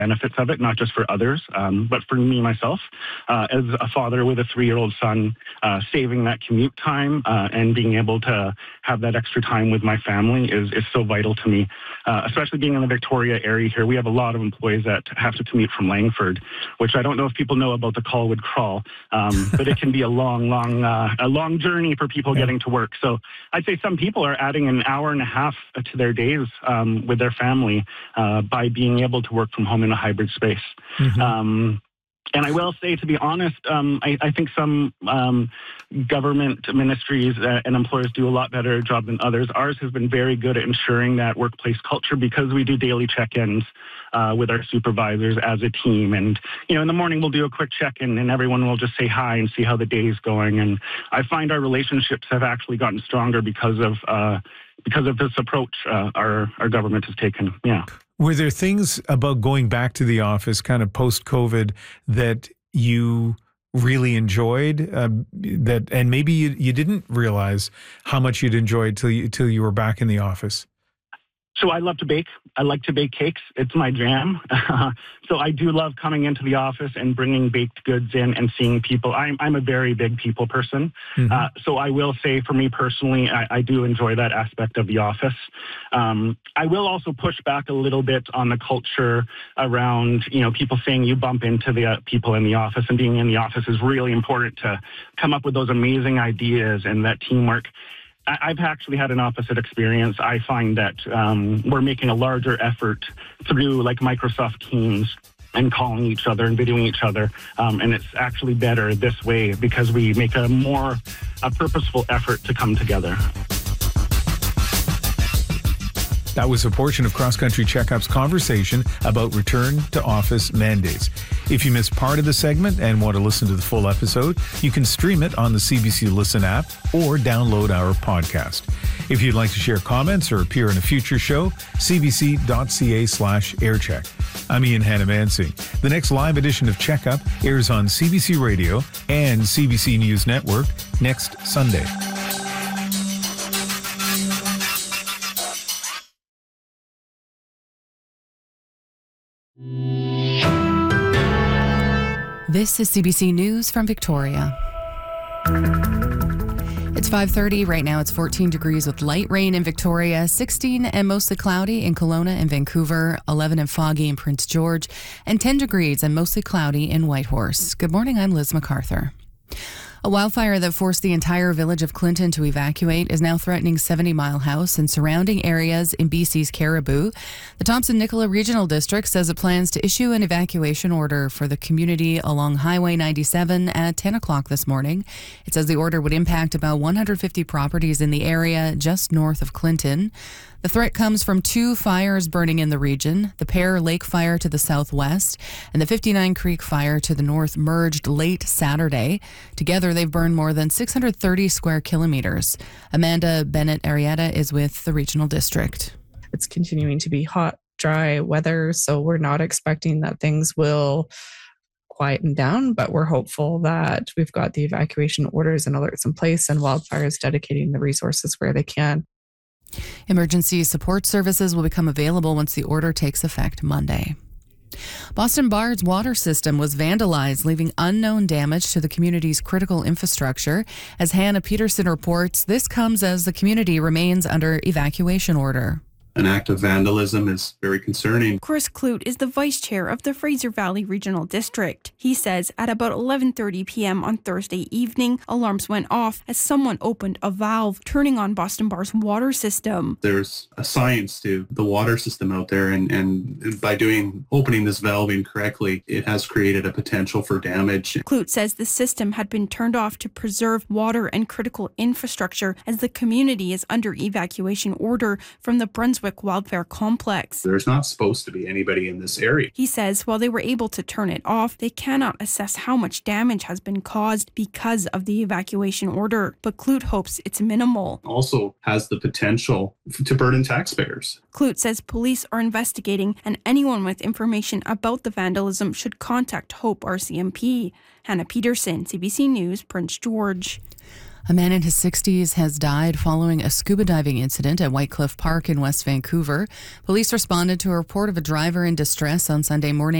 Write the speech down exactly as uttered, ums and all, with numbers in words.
benefits of it, not just for others, um, but for me, myself, uh, as a father with a three-year-old son, uh, saving that commute time uh, and being able to have that extra time with my family is, is so vital to me, uh, especially being in the Victoria area here. We have a lot of employees that have to commute from Langford, which I don't know if people know about the Colwood Crawl, um, but it can be a long, long, uh, a long journey for people yeah. getting to work. So I'd say some people are adding an hour and a half to their days um, with their family uh, by being able to work from home in a hybrid space. Mm-hmm. Um, and I will say, to be honest, um, I, I think some um, government ministries uh, and employers do a lot better job than others. Ours has been very good at ensuring that workplace culture because we do daily check-ins uh, with our supervisors as a team. And, you know, in the morning we'll do a quick check-in and everyone will just say hi and see how the day is going. And I find our relationships have actually gotten stronger because of uh, because of this approach uh, our, our government has taken. Yeah. Were there things about going back to the office kind of post-COVID that you really enjoyed uh, that, and maybe you, you didn't realize how much you'd enjoyed till you, till you were back in the office? So I love to bake. I like to bake cakes. It's my jam. So I do love coming into the office and bringing baked goods in and seeing people. I'm, I'm a very big people person. Mm-hmm. Uh, so I will say for me personally, I, I do enjoy that aspect of the office. Um, I will also push back a little bit on the culture around, you know, people saying you bump into the uh, people in the office, and being in the office is really important to come up with those amazing ideas and that teamwork. I've actually had an opposite experience. I find that um, we're making a larger effort through like Microsoft Teams and calling each other and videoing each other. Um, and it's actually better this way because we make a more a purposeful effort to come together. That was a portion of Cross Country Checkup's conversation about return to office mandates. If you missed part of the segment and want to listen to the full episode, you can stream it on the C B C Listen app or download our podcast. If you'd like to share comments or appear in a future show, cbc.ca slash aircheck. I'm Ian Hannamansing. The next live edition of Checkup airs on C B C Radio and C B C News Network next Sunday. This is C B C News from Victoria. It's five thirty. Right now it's fourteen degrees with light rain in Victoria, sixteen and mostly cloudy in Kelowna and Vancouver, eleven and foggy in Prince George, and ten degrees and mostly cloudy in Whitehorse. Good morning, I'm Liz MacArthur. A wildfire that forced the entire village of Clinton to evacuate is now threatening seventy Mile House and surrounding areas in B C's Caribou. The Thompson-Nicola Regional District says it plans to issue an evacuation order for the community along Highway ninety-seven at ten o'clock this morning. It says the order would impact about one hundred fifty properties in the area just north of Clinton. The threat comes from two fires burning in the region. The Pear Lake fire to the southwest and the fifty-nine Creek fire to the north merged late Saturday. Together, they've burned more than six hundred thirty square kilometers. Amanda Bennett-Arietta is with the regional district. It's continuing to be hot, dry weather, so we're not expecting that things will quieten down, but we're hopeful that we've got the evacuation orders and alerts in place and wildfires dedicating the resources where they can. Emergency support services will become available once the order takes effect Monday. Boston Bard's water system was vandalized, leaving unknown damage to the community's critical infrastructure. As Hannah Peterson reports, this comes as the community remains under evacuation order. An act of vandalism is very concerning. Chris Clute is the vice chair of the Fraser Valley Regional District. He says at about eleven thirty p.m. on Thursday evening, alarms went off as someone opened a valve, turning on Boston Bar's water system. There's a science to the water system out there, and, and by doing opening this valve incorrectly, it has created a potential for damage. Clute says the system had been turned off to preserve water and critical infrastructure as the community is under evacuation order from the Brunswick Wildfire Complex. There's not supposed to be anybody in this area. He says while they were able to turn it off, they cannot assess how much damage has been caused because of the evacuation order. But Clute hopes it's minimal. Also has the potential to burden taxpayers. Clute says police are investigating, and anyone with information about the vandalism should contact Hope R C M P. Hannah Peterson, C B C News, Prince George. A man in his sixties has died following a scuba diving incident at White Cliff Park in West Vancouver. Police responded to a report of a driver in distress on Sunday morning.